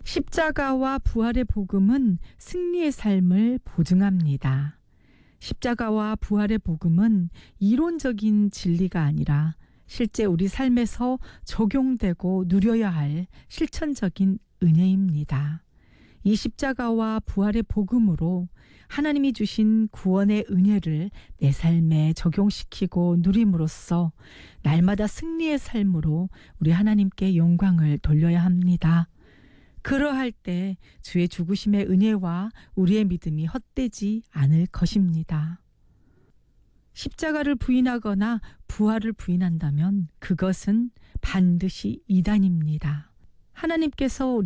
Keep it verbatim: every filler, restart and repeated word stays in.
십자가와 부활의 복음은 승리의 삶을 보증합니다. 십자가와 부활의 복음은 이론적인 진리가 아니라 실제 우리 삶에서 적용되고 누려야 할 실천적인 은혜입니다. 이 십자가와 부활의 복음으로 하나님이 주신 구원의 은혜를 내 삶에 적용시키고 누림으로써 날마다 승리의 삶으로 우리 하나님께 영광을 돌려야 합니다. 그러할 때 주의 죽으심의 은혜와 우리의 믿음이 헛되지 않을 것입니다. 십자가를 부인하거나 부활을 부인한다면 그것은 반드시 이단입니다. 하나님께서